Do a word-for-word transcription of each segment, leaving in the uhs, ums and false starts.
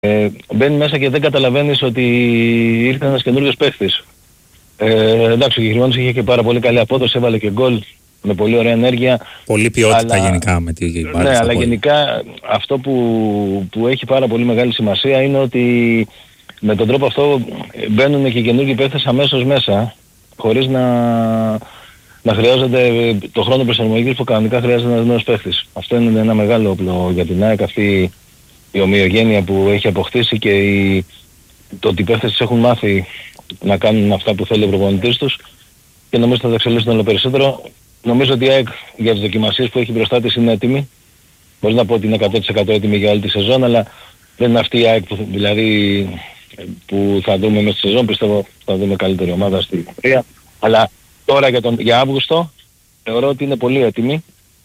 Ε, μπαίνει μέσα και δεν καταλαβαίνεις ότι ήρθε ένας καινούριος παίχτης. Ε, εντάξει, ο Γυρμάνος είχε και πάρα πολύ καλή απόδοση, έβαλε και γκολ με πολύ ωραία ενέργεια. Πολύ ποιότητα αλλά, γενικά με τη Γυρμάνη. Ναι, αλλά γενικά αυτό που, που έχει πάρα πολύ μεγάλη σημασία είναι ότι με τον τρόπο αυτό μπαίνουν και καινούργιοι παίχτες αμέσως μέσα, χωρίς να, να χρειάζονται το χρόνο προσαρμογής που κανονικά χρειάζεται ένας νέος παίχτης. Αυτό είναι ένα μεγάλο όπλο για την ΑΕΚ, αυτή η ομοιογένεια που έχει αποκτήσει και η, το ότι οι παίχτες έχουν μάθει να κάνουν αυτά που θέλει ο προπονητής τους και νομίζω θα τα εξελίσσουν όλο περισσότερο. Νομίζω ότι η ΑΕΚ για τις δοκιμασίες που έχει μπροστά της είναι έτοιμη. Μπορεί να πω ότι είναι εκατό τοις εκατό έτοιμη για όλη τη σεζόν, αλλά δεν είναι αυτή η ΑΕΚ που, δηλαδή, που θα δούμε μέσα στη σεζόν. Πιστεύω θα δούμε καλύτερη ομάδα στην πορεία. Αλλά τώρα για, τον, για Αύγουστο θεωρώ ότι είναι πολύ έτοιμη.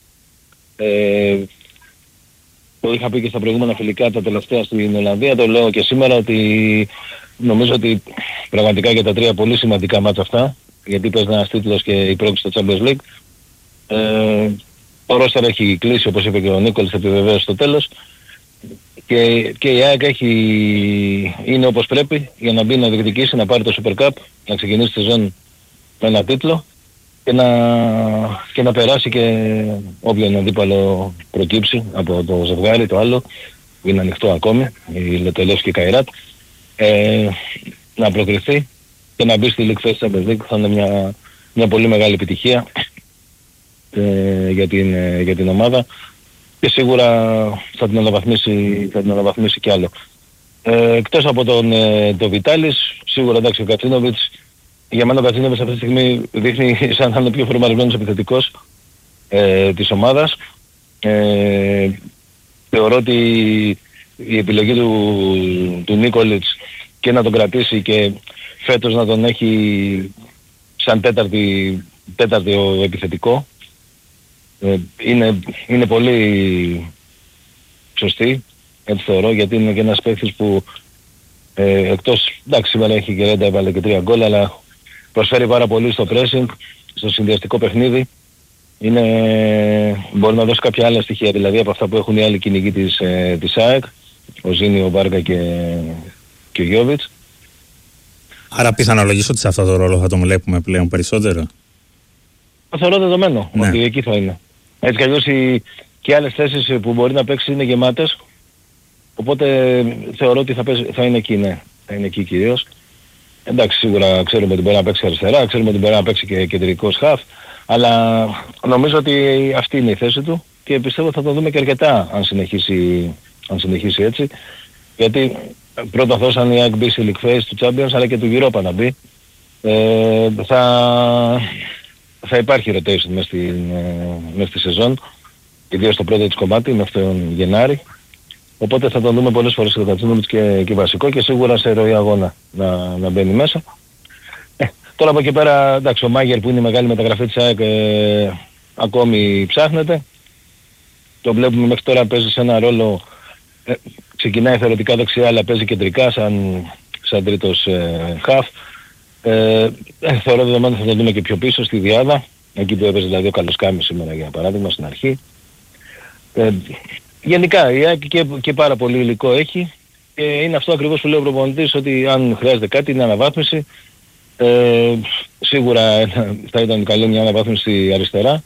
Ε, το είχα πει και στα προηγούμενα φιλικά τα τελευταία στην Ολλανδία, το λέω και σήμερα ότι νομίζω ότι πραγματικά για τα τρία πολύ σημαντικά μάτσα αυτά, γιατί παίζει ένας τίτλος και η πρόκληση στο Champions League. Ε, ο Ρώστερ έχει κλείσει, όπως είπε και ο Νίκολης, επιβεβαίωσε στο τέλος. Και, και η ΑΕΚ έχει, είναι όπως πρέπει για να μπει να διεκδικήσει, να πάρει το Super Cup, να ξεκινήσει τη σεζόν με ένα τίτλο και να, και να περάσει και όποιον αντίπαλο προκύψει από το ζευγάρι, το άλλο, που είναι ανοιχτό ακόμη, η Λετελεύσκη και η Καϊράτ, ε, να προκριθεί και να μπει στη League Phase Champions League. Θα είναι μια, μια πολύ μεγάλη επιτυχία ε, για, την, ε, για την ομάδα και σίγουρα θα την αναβαθμίσει, θα την αναβαθμίσει κι άλλο. Ε, εκτός από τον ε, το Βιτάλης, σίγουρα εντάξει ο Κατσίνοβιτς, για μένα ο Κατσίνοβιτς αυτή τη στιγμή δείχνει σαν να είναι πιο φορμαρισμένος επιθετικός ε, της ομάδας. Ε, θεωρώ ότι η επιλογή του, του Νίκολιτς και να τον κρατήσει και φέτος να τον έχει σαν τέταρτη, τέταρτο επιθετικό ε, είναι, είναι πολύ σωστή, έτσι θεωρώ, γιατί είναι και ένας παίκτης που ε, εκτός, εντάξει σήμερα έχει και Ρέντα, έβαλε και τρία γκολ, αλλά προσφέρει πάρα πολύ στο pressing, στο συνδυαστικό παιχνίδι. Είναι, μπορεί να δώσει κάποια άλλα στοιχεία, δηλαδή από αυτά που έχουν οι άλλοι κυνηγοί της, ε, της ΑΕΚ, ο Ζήνη, ο Βάργα και, και ο Γιώβιτς. Άρα πιθανολογήσω ότι σε αυτό το ρόλο θα τον βλέπουμε πλέον περισσότερο. Το θεωρώ δεδομένο, ναι, ότι εκεί θα είναι. Έτσι κι αλλιώς οι, και άλλες θέσεις που μπορεί να παίξει είναι γεμάτες, οπότε θεωρώ ότι θα, παίζει, θα είναι εκεί, ναι. Θα είναι εκεί κυρίως. Εντάξει, σίγουρα ξέρουμε ότι μπορεί να παίξει αριστερά, ξέρουμε ότι μπορεί να παίξει και κεντρικός χαφ, αλλά νομίζω ότι αυτή είναι η θέση του και πιστεύω θα το δούμε και αρκετά αν συνεχίσει, αν συνεχίσει έτσι. Γιατί πρώτα δώσαν η ΑΕΚ μπει στη League Phase του Champions αλλά και του Europa να μπει. Ε, θα, θα υπάρχει rotation μες στη, μες στη σεζόν, ιδίως στο πρώτο της κομμάτι μέχρι τον Γενάρη. Οπότε θα τον δούμε πολλές φορές στο Κατσίνοβιτς και, και βασικό και σίγουρα σε ροή αγώνα να, να μπαίνει μέσα. Ε, τώρα από εκεί πέρα, εντάξει, ο Μάγερ που είναι η μεγάλη μεταγραφή της ΑΕΚ ε, ακόμη ψάχνεται. Το βλέπουμε μέχρι τώρα παίζει σε ένα ρόλο, ε, ξεκινάει θεωρητικά δεξιά αλλά παίζει κεντρικά σαν, σαν τρίτος ε, χαφ. Ε, ε, θεωρώ δεδομένο θα τον δούμε και πιο πίσω στη Διάδα, εκεί που έπαιζε δηλαδή ο Καλοσκάμης σήμερα για παράδειγμα στην αρχή. Ε, Γενικά η ΑΕΚ και, και πάρα πολύ υλικό έχει και είναι αυτό ακριβώς που λέει ο προπονητής, ότι αν χρειάζεται κάτι είναι αναβάθμιση. Ε, σίγουρα θα ήταν καλή μια αναβάθμιση αριστερά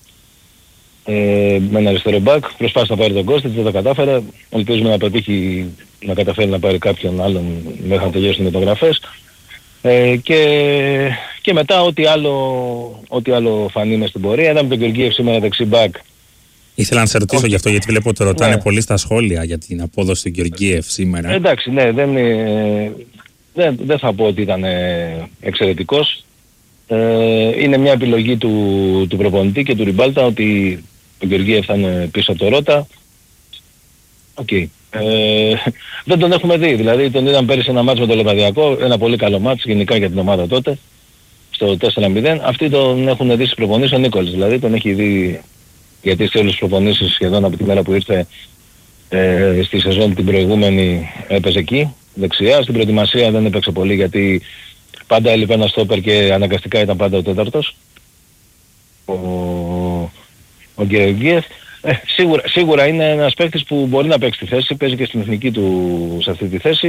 ε, με ένα αριστερό μπακ. Προσπάθησε να πάρει τον Κώστιτς, δεν τα κατάφερε. Ελπίζουμε να πετύχει να καταφέρει να πάρει κάποιον άλλον μέχρι να τελειώσουν οι μεταγραφές. Ε, και, και μετά ό,τι άλλο, ό,τι άλλο φανεί μες στην πορεία. Είδαμε τον Γεωργίευ σήμερα δεξί μπακ. Ήθελα να σε ρωτήσω Όχι. γι' αυτό, γιατί βλέπω ότι το ρωτάνε ναι. πολύ στα σχόλια για την απόδοση του Γεωργίευ σήμερα. Εντάξει, ναι, δεν, ε, δεν, δεν θα πω ότι ήταν ε, εξαιρετικός. Ε, είναι μια επιλογή του, του προπονητή και του Ριμπάλτα ότι ο Γεωργίευ θα είναι πίσω από το Ρώτα. Οκ. Okay. Ε, δεν τον έχουμε δει, δηλαδή τον είδαμε πέρυσι ένα μάτς με το Λεβαδιακό, ένα πολύ καλό μάτς γενικά για την ομάδα τότε, στο τέσσερα μηδέν. Αυτοί τον έχουν δει στις προπονήσεις, ο Νίκολης δηλαδή, τον έχει δει. Γιατί σε όλες τις προπονήσεις σχεδόν από τη μέρα που ήρθε ε, στη σεζόν την προηγούμενη έπαιζε εκεί, δεξιά. Στην προετοιμασία δεν έπαιξε πολύ γιατί πάντα έλειπε ένα στόπερ και αναγκαστικά ήταν πάντα ο τέταρτος, ο, ο Γεωργίευ. Ε, σίγουρα, σίγουρα είναι ένας παίκτης που μπορεί να παίξει τη θέση, παίζει και στην εθνική του σε αυτή τη θέση.